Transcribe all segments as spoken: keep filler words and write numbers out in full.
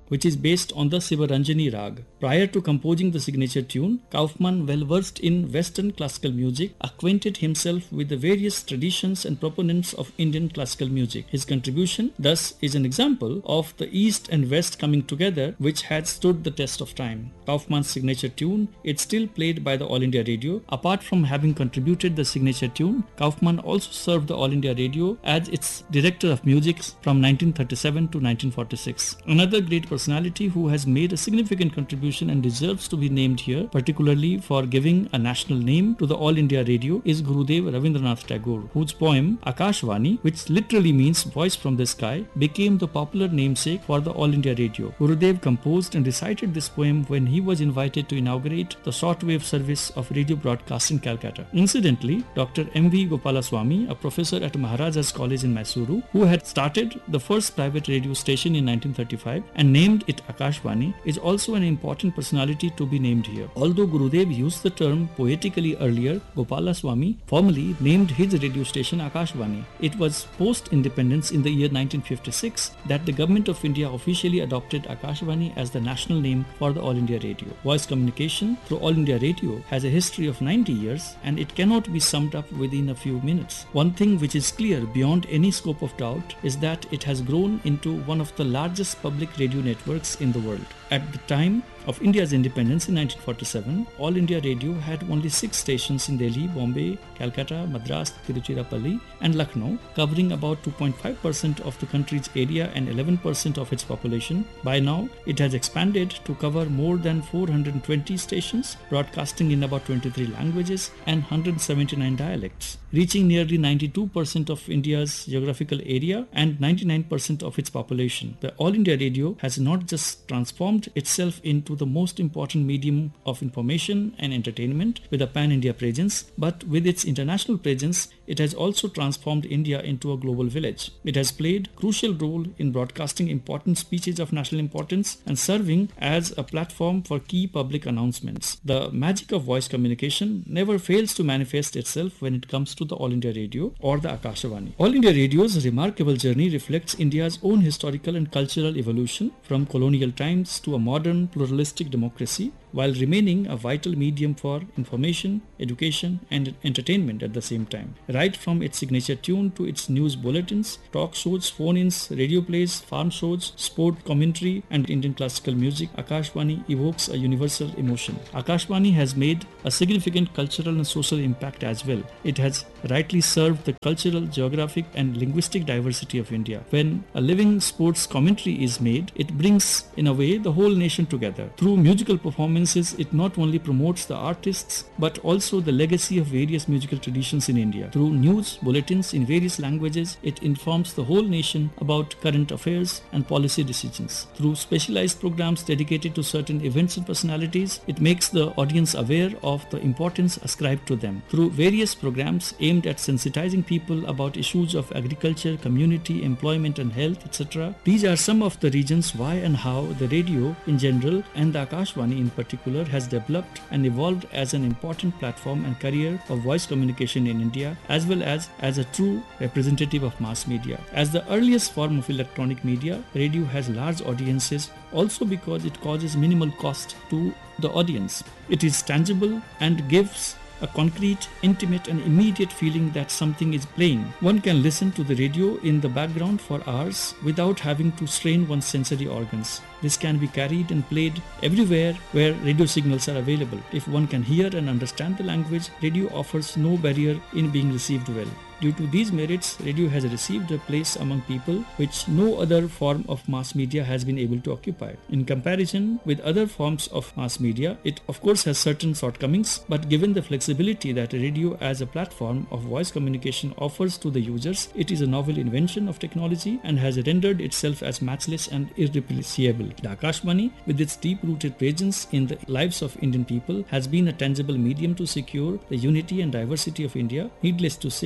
which is based on the Sivaranjani Rag. Prior to composing the signature tune, Kaufmann, well versed in Western classical music, acquainted himself with the various traditions and proponents of Indian classical music. His contribution, thus, is an example of the East and West coming together, which had stood the test of time. Kaufmann's signature tune is still played by the All India Radio. Apart from having contributed the signature tune, Kaufmann also served the All India Radio as its director of music from nineteen thirty-seven to nineteen forty-six. Another great personality who has made a significant contribution and deserves to be named here, particularly for giving a national name to the All India Radio, is Gurudev Rabindranath Tagore, whose poem Akashvani, which literally means voice from the sky, became the popular namesake for the All India Radio. Gurudev composed and recited this poem when he was invited to inaugurate the shortwave service of radio broadcast in Calcutta. Incidentally, Doctor M V Gopalaswamy, a professor at Maharaja's College in Mysuru, who had started the first private radio station in nineteen thirty-five and named it Akashvani, is also an important personality to be named here. Although Gurudev used the term poetically earlier, Gopalaswamy formally named his radio station Akashvani. It was post-independence in the year nineteen fifty-six that the Government of India officially adopted Akashvani as the national name for the All India Radio. Voice communication through All India Radio has a history of ninety years, and it cannot be summed up within a few minutes. One thing which is clear beyond any scope of doubt is that it has grown into one of the largest public radio networks in the world. At the time of India's independence in nineteen forty-seven, All India Radio had only six stations in Delhi, Bombay, Calcutta, Madras, Tiruchirappalli and Lucknow, covering about two point five percent of the country's area and eleven percent of its population. By now, it has expanded to cover more than four hundred twenty stations, broadcasting in about twenty-three languages and one hundred seventy-nine dialects, reaching nearly ninety-two percent of India's geographical area and ninety-nine percent of its population. The All India Radio has not just transformed itself into the most important medium of information and entertainment with a pan-India presence, but with its international presence, it has also transformed India into a global village. It has played a crucial role in broadcasting important speeches of national importance and serving as a platform for key public announcements. The magic of voice communication never fails to manifest itself when it comes to the All India Radio or the Akashvani. All India Radio's remarkable journey reflects India's own historical and cultural evolution from colonial times to a modern pluralistic democracy, while remaining a vital medium for information, education and entertainment at the same time. Right from its signature tune to its news bulletins, talk shows, phone-ins, radio plays, farm shows, sport commentary and Indian classical music, Akashvani evokes a universal emotion. Akashvani has made a significant cultural and social impact as well. It has rightly served the cultural, geographic and linguistic diversity of India. When a living sports commentary is made, it brings in a way the whole nation together. Through musical performances, it not only promotes the artists but also the legacy of various musical traditions in India. Through news bulletins in various languages, it informs the whole nation about current affairs and policy decisions. Through specialized programs dedicated to certain events and personalities, it makes the audience aware of the importance ascribed to them. Through various programs aimed at sensitizing people about issues of agriculture, community, employment and health, et cetera. These are some of the reasons why and how the radio in general and the Akashvani in particular has developed and evolved as an important platform and career of voice communication in India, as well as as a true representative of mass media. As the earliest form of electronic media, radio has large audiences also because it causes minimal cost to the audience. It is tangible and gives a concrete, intimate and immediate feeling that something is playing. One can listen to the radio in the background for hours without having to strain one's sensory organs. This can be carried and played everywhere where radio signals are available. If one can hear and understand the language, radio offers no barrier in being received well. Due to these merits, radio has received a place among people which no other form of mass media has been able to occupy. In comparison with other forms of mass media, it of course has certain shortcomings, but given the flexibility that radio as a platform of voice communication offers to the users, it is a novel invention of technology and has rendered itself as matchless and irreplaceable. The Akashvani, with its deep-rooted presence in the lives of Indian people, has been a tangible medium to secure the unity and diversity of India. Needless to say, it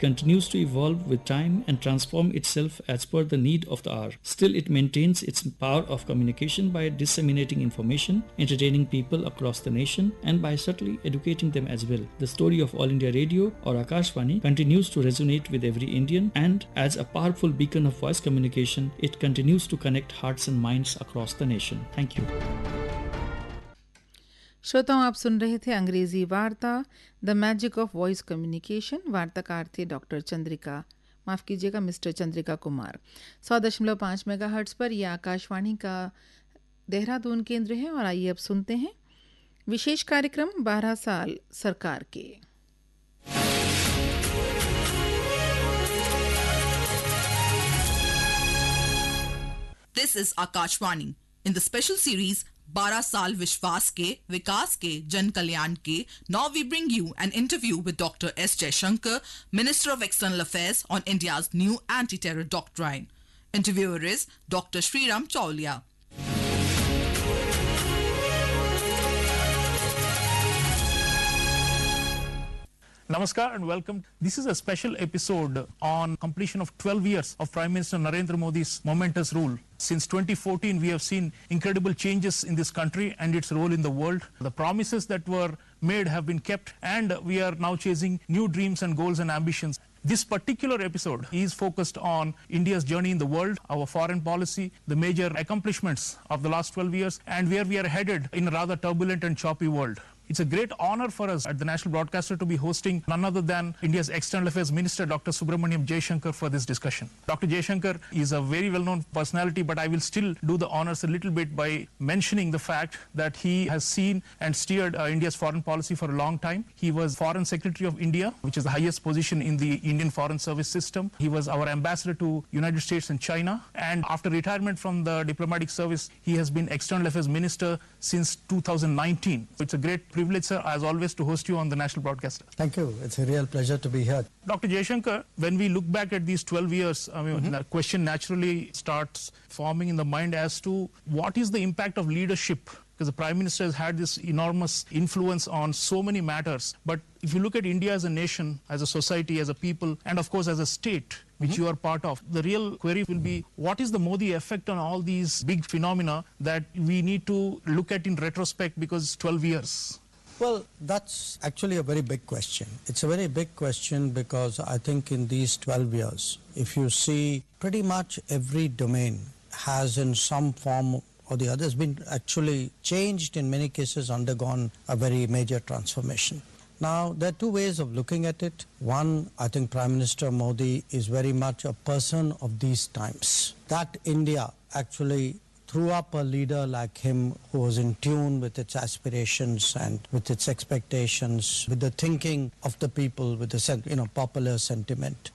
continues to evolve with time and transform itself as per the need of the hour. Still, it maintains its power of communication by disseminating information, entertaining people across the nation, and by subtly educating them as well. The story of All India Radio, or Akashvani, continues to resonate with every Indian, and as a powerful beacon of voice communication, it continues to connect hearts and minds across the nation. Thank you. श्रोताओं, आप सुन रहे थे अंग्रेजी वार्ता the magic of voice communication. वार्ताकार थे doctor Chandrika माफ़ कीजिएगा mister Chandrika Kumar. सौ दशमलव पाँच मेगा हर्ट्स पर यह आकाशवाणी का देहरादून केंद्र है। और आइए अब सुनते हैं विशेष कार्यक्रम बारह साल सरकार के। This is Akashvani. In the special series बारह साल विश्वास के विकास के जन कल्याण के, now we bring you an interview with Doctor S. Jaishankar, Minister of External Affairs, on India's new anti-terror doctrine. Interviewer is Doctor Sriram Chaulia. Namaskar and welcome. This is a special episode on completion of twelve years of Prime Minister Narendra Modi's momentous rule. Since twenty fourteen, we have seen incredible changes in this country and its role in the world. The promises that were made have been kept, and we are now chasing new dreams and goals and ambitions. This particular episode is focused on India's journey in the world, our foreign policy, the major accomplishments of the last twelve years, and where we are headed in a rather turbulent and choppy world. It's a great honor for us at the National Broadcaster to be hosting none other than India's External Affairs Minister, Doctor Subramaniam Jaishankar, for this discussion. Doctor Jaishankar is a very well-known personality, but I will still do the honors a little bit by mentioning the fact that he has seen and steered uh, India's foreign policy for a long time. He was Foreign Secretary of India, which is the highest position in the Indian Foreign Service system. He was our ambassador to United States and China. And after retirement from the diplomatic service, he has been External Affairs Minister since two thousand nineteen. So it's a great privilege, sir, as always, to host you on the National Broadcaster. Thank you. It's a real pleasure to be here. Doctor Jaishankar, when we look back at these twelve years, I mean, mm-hmm. the question naturally starts forming in the mind as to what is the impact of leadership? Because the Prime Minister has had this enormous influence on so many matters. But if you look at India as a nation, as a society, as a people, and of course as a state, which mm-hmm. you are part of, the real query will be, what is the Modi effect on all these big phenomena that we need to look at in retrospect, because it's twelve years? Well, that's actually a very big question. It's a very big question because I think in these twelve years, if you see, pretty much every domain has in some form or the other has been actually changed, in many cases undergone a very major transformation. Now, there are two ways of looking at it. One, I think Prime Minister Modi is very much a person of these times. That India actually threw up a leader like him who was in tune with its aspirations and with its expectations, with the thinking of the people, with the you know popular sentiment.